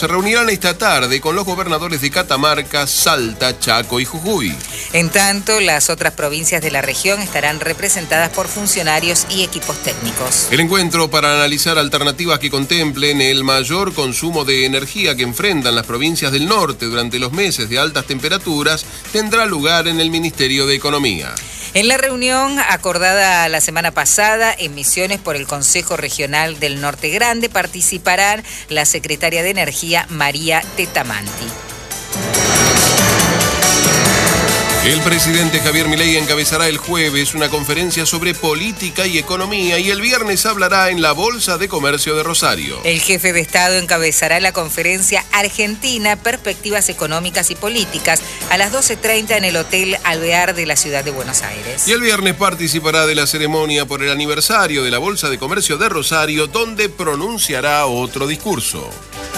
Se reunirán esta tarde con los gobernadores de Catamarca, Salta, Chaco y Jujuy. En tanto, las otras provincias de la región estarán representadas por funcionarios y equipos técnicos. El encuentro para analizar alternativas que contemplen el mayor consumo de energía que enfrentan las provincias del norte durante los meses de altas temperaturas tendrá lugar en el Ministerio de Economía. En la reunión acordada la semana pasada en Misiones por el Consejo Regional del Norte Grande participarán la secretaria de Energía María Tetamanti. El presidente Javier Milei encabezará el jueves una conferencia sobre política y economía y el viernes hablará en la Bolsa de Comercio de Rosario. El jefe de Estado encabezará la conferencia Argentina, Perspectivas Económicas y Políticas a las 12:30 en el Hotel Alvear de la ciudad de Buenos Aires. Y el viernes participará de la ceremonia por el aniversario de la Bolsa de Comercio de Rosario, donde pronunciará otro discurso.